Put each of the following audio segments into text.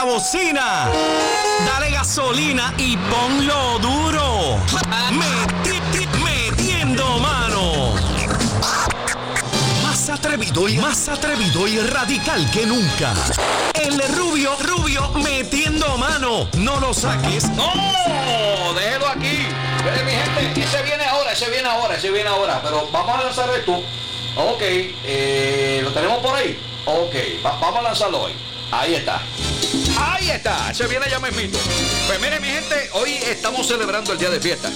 bocina. Dale gasolina y ponlo duro. Metiendo mano. Más atrevido y radical que nunca. El rubio metiendo mano. No lo saques. ¡No! Déjelo aquí. Mi gente, ese viene ahora. Pero vamos a lanzar esto. Ok, ¿lo tenemos por ahí? Ok, vamos a lanzarlo hoy. Ahí está, ese viene ya mismito. Pues miren mi gente, hoy estamos celebrando el día de fiesta.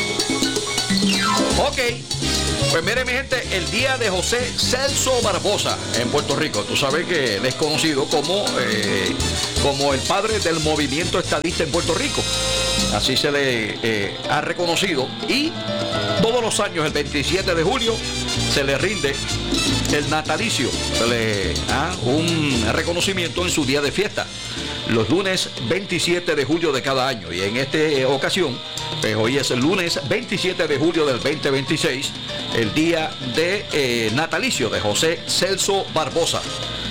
Ok, pues miren mi gente, el día de José Celso Barbosa en Puerto Rico. Tú sabes que él es conocido como el padre del movimiento estadista en Puerto Rico. Así se le ha reconocido. Y todos los años, el 27 de julio, se le rinde el natalicio, se le da un reconocimiento en su día de fiesta, los lunes 27 de julio de cada año. Y en esta ocasión, pues hoy es el lunes 27 de julio del 2026, el día de natalicio de José Celso Barbosa.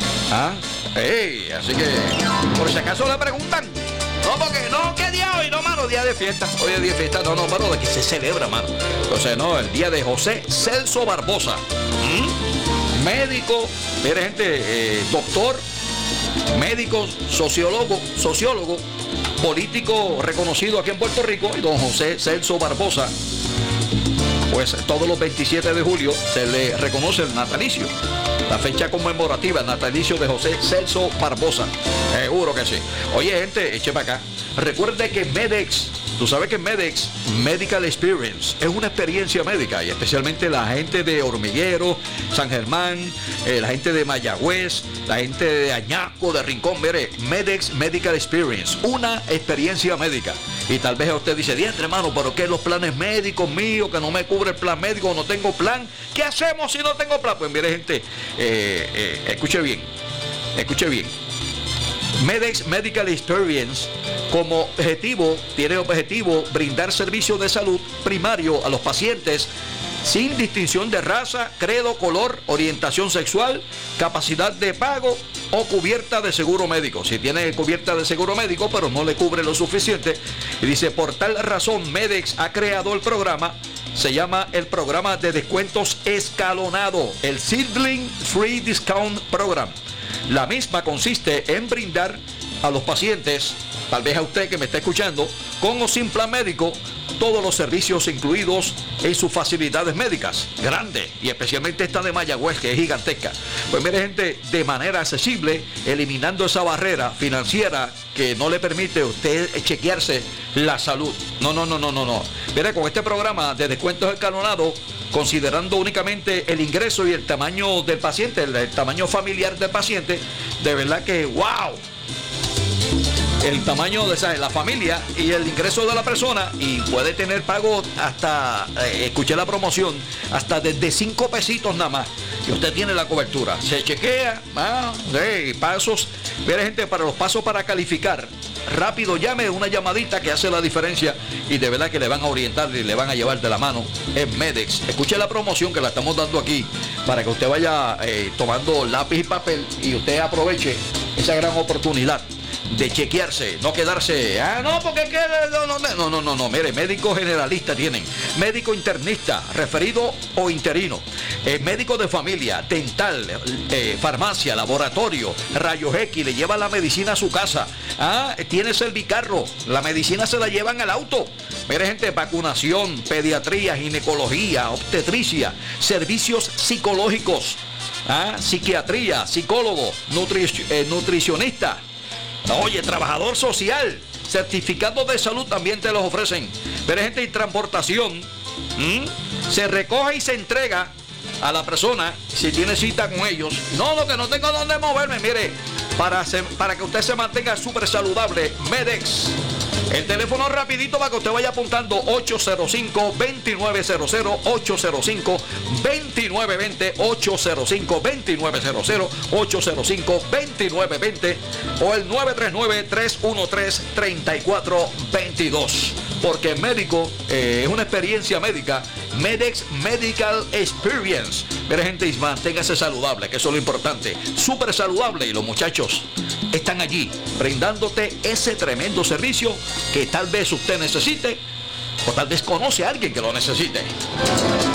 Así que, por si acaso le preguntan, ¿qué día hoy? No, mano, día de fiesta. Hoy es día de fiesta, mano, de que se celebra, mano. Entonces, el día de José Celso Barbosa. Médico, mire gente, doctor, médico, sociólogo, político reconocido aquí en Puerto Rico, y don José Celso Barbosa. Pues todos los 27 de julio se le reconoce el natalicio, la fecha conmemorativa, el natalicio de José Celso Barbosa. Seguro que sí. Oye, gente, eche para acá. Recuerde que MEDEX, tú sabes que MEDEX, Medical Experience, es una experiencia médica, y especialmente la gente de Hormiguero, San Germán, la gente de Mayagüez, la gente de Añasco, de Rincón. Mire, MEDEX Medical Experience, una experiencia médica. Y tal vez usted dice, diantre, hermano, pero ¿qué los planes médicos míos? Que no me cubre el plan médico, no tengo plan. ¿Qué hacemos si no tengo plan? Pues mire, gente, escuche bien. MEDEX Medical Experience tiene objetivo brindar servicios de salud primario a los pacientes sin distinción de raza, credo, color, orientación sexual, capacidad de pago o cubierta de seguro médico. Si tiene cubierta de seguro médico, pero no le cubre lo suficiente, y dice, por tal razón MEDEX ha creado el programa, se llama el programa de descuentos escalonado, el Sibling Free Discount Program. La misma consiste en brindar a los pacientes, tal vez a usted que me está escuchando, con o sin plan médico, todos los servicios incluidos en sus facilidades médicas, grandes, y especialmente esta de Mayagüez, que es gigantesca. Pues mire, gente, de manera accesible, eliminando esa barrera financiera que no le permite a usted chequearse la salud. No. Mire, con este programa de descuentos escalonados, considerando únicamente el ingreso y el tamaño del paciente, el tamaño familiar del paciente, de verdad que ¡wow! El tamaño de la familia y el ingreso de la persona, y puede tener pago hasta, escuché la promoción, hasta desde 5 pesitos nada más, y usted tiene la cobertura. Se chequea, pasos. Mire, gente, para los pasos para calificar, rápido llame, una llamadita que hace la diferencia, y de verdad que le van a orientar y le van a llevar de la mano en MEDEX. Escuche la promoción que la estamos dando aquí, para que usted vaya tomando lápiz y papel y usted aproveche esa gran oportunidad de chequearse, no quedarse, no, mire, médico generalista tienen, médico internista, referido o interino, médico de familia, dental, farmacia, laboratorio, rayos X, le lleva la medicina a su casa, tiene Servicarro, la medicina se la llevan al auto. Mire, gente, vacunación, pediatría, ginecología, obstetricia, servicios psicológicos, psiquiatría, psicólogo, nutricionista. Oye, trabajador social, certificado de salud también te los ofrecen. Pero gente, y transportación, se recoge y se entrega a la persona si tiene cita con ellos. Que no tengo dónde moverme. Mire, para que usted se mantenga súper saludable, MEDEX. El teléfono rapidito para que usted vaya apuntando, 805-2900, 805-2920, 805-2900, 805-2920 o el 939-313-3422. Porque médico es una experiencia médica. Medex Medical Experience. Mira, gente, manténgase saludable, que eso es lo importante. Súper saludable, y los muchachos están allí brindándote ese tremendo servicio que tal vez usted necesite, o tal vez conoce a alguien que lo necesite.